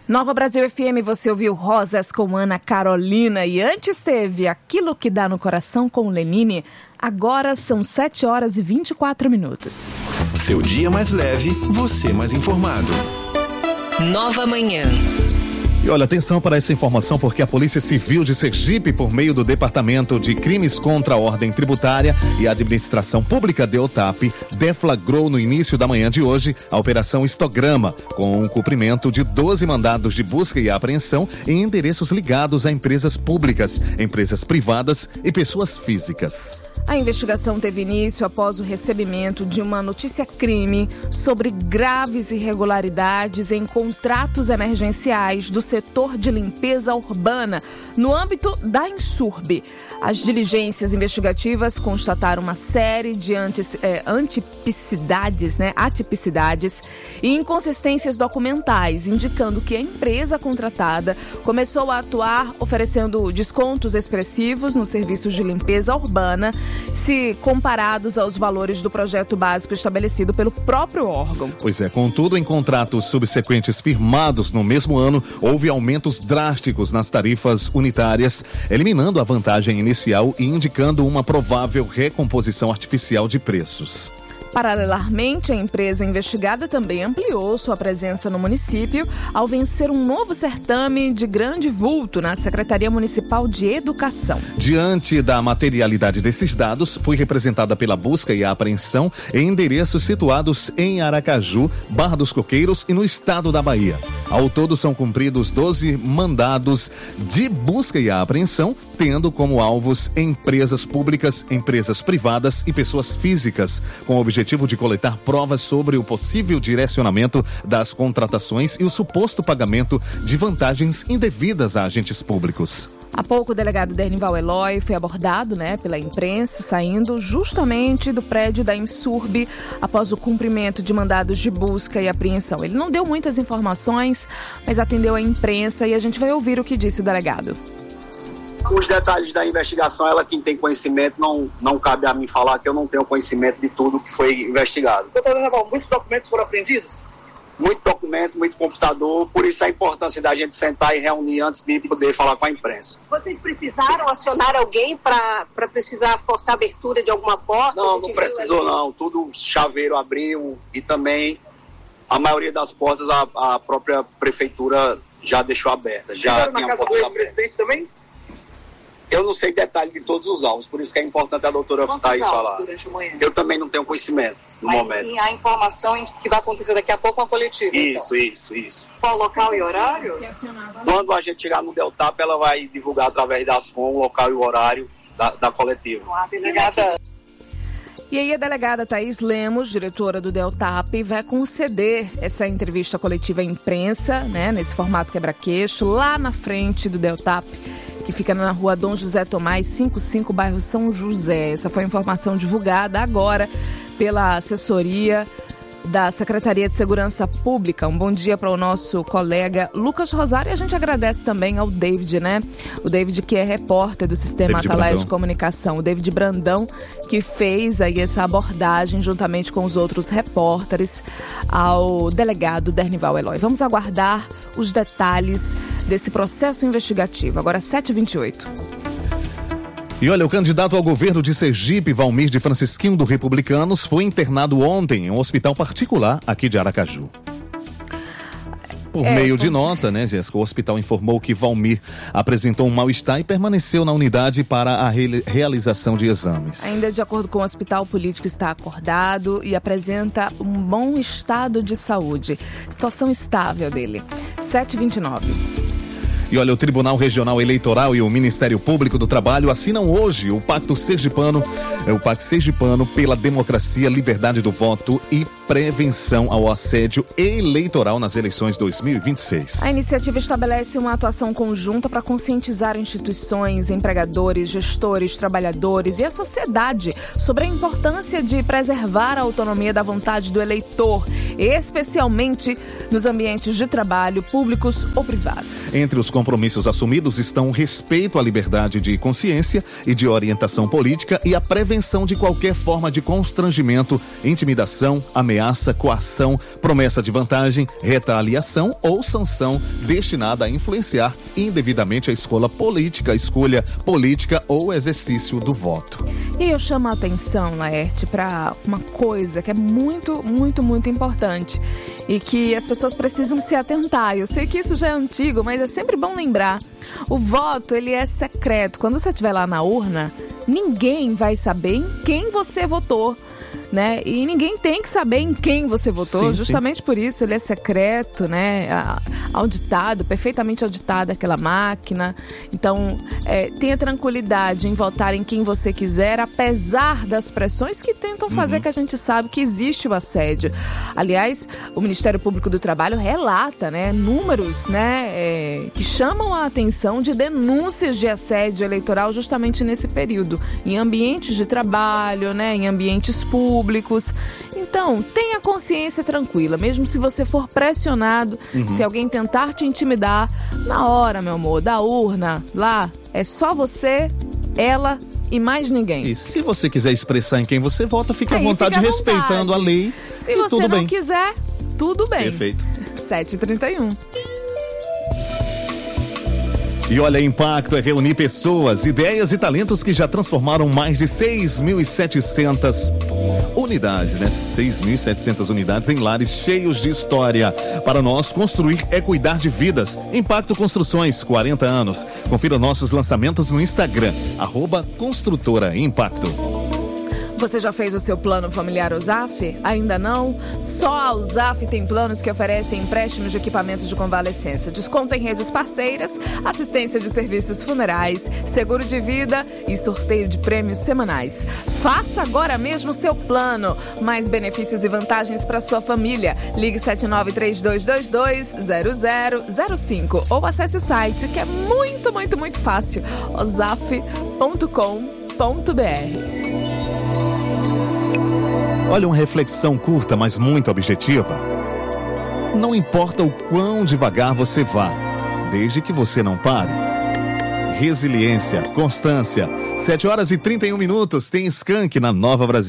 Nova Brasil FM, você ouviu Rosas com Ana Carolina e antes teve Aquilo que Dá no Coração com Lenine. Agora são 7h24. Seu dia mais leve, você mais informado. Nova Manhã. E olha, atenção para essa informação, porque a Polícia Civil de Sergipe, por meio do Departamento de Crimes contra a Ordem Tributária e Administração Pública DEOTAP, deflagrou no início da manhã de hoje a Operação Histograma, com o cumprimento de 12 mandados de busca e apreensão em endereços ligados a empresas públicas, empresas privadas e pessoas físicas. A investigação teve início após o recebimento de uma notícia-crime sobre graves irregularidades em contratos emergenciais do setor de limpeza urbana no âmbito da Insurb. As diligências investigativas constataram uma série de atipicidades e inconsistências documentais, indicando que a empresa contratada começou a atuar oferecendo descontos expressivos nos serviços de limpeza urbana, se comparados aos valores do projeto básico estabelecido pelo próprio órgão. Pois é, contudo, em contratos subsequentes firmados no mesmo ano, houve aumentos drásticos nas tarifas unitárias, eliminando a vantagem inicial e indicando uma provável recomposição artificial de preços. Paralelamente, a empresa investigada também ampliou sua presença no município ao vencer um novo certame de grande vulto na Secretaria Municipal de Educação. Diante da materialidade desses dados, foi representada pela busca e a apreensão em endereços situados em Aracaju, Barra dos Coqueiros e no estado da Bahia. Ao todo, são cumpridos 12 mandados de busca e apreensão, tendo como alvos empresas públicas, empresas privadas e pessoas físicas, com o objetivo de coletar provas sobre o possível direcionamento das contratações e o suposto pagamento de vantagens indevidas a agentes públicos. Há pouco, o delegado Dernival Eloy foi abordado pela imprensa, saindo justamente do prédio da Insurb após o cumprimento de mandados de busca e apreensão. Ele não deu muitas informações, mas atendeu a imprensa e a gente vai ouvir o que disse o delegado. Os detalhes da investigação, ela quem tem conhecimento, não cabe a mim falar que eu não tenho conhecimento de tudo que foi investigado. Doutor Dernival, muitos documentos foram apreendidos? Muito documento, muito computador, por isso a importância da gente sentar e reunir antes de poder falar com a imprensa. Vocês precisaram acionar alguém para precisar forçar a abertura de alguma porta? Não precisou não, tudo chaveiro abriu e também a maioria das portas a própria prefeitura já deixou aberta. Já na casa do ex-presidente também? Eu não sei detalhe de todos os alvos, por isso que é importante a doutora Thaís falar. Durante o manhã? Eu também não tenho conhecimento no momento. Mas a informação que vai acontecer daqui a pouco é uma coletiva. Isso. Qual local e horário? Quando a gente chegar no DEOTAP, ela vai divulgar através das FON o local e o horário da coletiva. Delegada. E aí a delegada Thaís Lemos, diretora do DEOTAP, vai conceder essa entrevista coletiva à imprensa, nesse formato quebra-queixo, lá na frente do DEOTAP, que fica na rua Dom José Tomás, 55, bairro São José. Essa foi a informação divulgada agora pela assessoria da Secretaria de Segurança Pública. Um bom dia para o nosso colega Lucas Rosário e a gente agradece também ao David, O David, que é repórter do Sistema Atalaia de Comunicação. O David Brandão, que fez aí essa abordagem juntamente com os outros repórteres ao delegado Dernival Eloy. Vamos aguardar os detalhes desse processo investigativo. Agora 7h28. E olha, o candidato ao governo de Sergipe, Valmir de Francisquinho do Republicanos, foi internado ontem em um hospital particular aqui de Aracaju. Por meio de nota, Jéssica, o hospital informou que Valmir apresentou um mal-estar e permaneceu na unidade para a realização de exames. Ainda de acordo com o hospital, o político está acordado e apresenta um bom estado de saúde. Situação estável dele. 7h29. E olha, o Tribunal Regional Eleitoral e o Ministério Público do Trabalho assinam hoje o Pacto Sergipano pela Democracia, Liberdade do Voto e Prevenção ao Assédio Eleitoral nas eleições 2026. A iniciativa estabelece uma atuação conjunta para conscientizar instituições, empregadores, gestores, trabalhadores e a sociedade sobre a importância de preservar a autonomia da vontade do eleitor, especialmente nos ambientes de trabalho, públicos ou privados. Entre os compromissos assumidos estão o respeito à liberdade de consciência e de orientação política e a prevenção prevenção de qualquer forma de constrangimento, intimidação, ameaça, coação, promessa de vantagem, retaliação ou sanção destinada a influenciar indevidamente a escolha política ou exercício do voto. E eu chamo a atenção, Laerte, para uma coisa que é muito, muito, muito importante e que as pessoas precisam se atentar. Eu sei que isso já é antigo, mas é sempre bom lembrar. O voto, ele é secreto. Quando você estiver lá na urna, ninguém vai saber em quem você votou, né? E ninguém tem que saber em quem você votou. Sim, justamente por isso ele é secreto, né? Auditado, perfeitamente auditada aquela máquina. Então, tenha tranquilidade em votar em quem você quiser, apesar das pressões que tentam fazer, que a gente sabe que existe o assédio. Aliás, o Ministério Público do Trabalho relata, né, números, né, que chamam a atenção de denúncias de assédio eleitoral justamente nesse período, em ambientes de trabalho, né, em ambientes públicos. Então, tenha consciência tranquila, mesmo se você for pressionado, se alguém tentar te intimidar, na hora, meu amor, da urna, lá, é só você, ela e mais ninguém. Isso. Se você quiser expressar em quem você vota, fique à vontade, respeitando a lei. Se você não quiser, tudo bem. Perfeito. 7h31. E olha, Impacto é reunir pessoas, ideias e talentos que já transformaram mais de 6.700 unidades, né? 6.700 unidades em lares cheios de história. Para nós, construir é cuidar de vidas. Impacto Construções, 40 anos. Confira nossos lançamentos no Instagram, @Construtora Impacto. Você já fez o seu plano familiar USAF? Ainda não? Só a USAF tem planos que oferecem empréstimos de equipamentos de convalescença, desconto em redes parceiras, assistência de serviços funerais, seguro de vida e sorteio de prêmios semanais. Faça agora mesmo o seu plano. Mais benefícios e vantagens para sua família. Ligue 7932220005 ou acesse o site, que é muito, muito, muito fácil, osaf.com.br. Olha, uma reflexão curta, mas muito objetiva. Não importa o quão devagar você vá, desde que você não pare. Resiliência, constância. 7h31, tem Skank na Nova Brasil.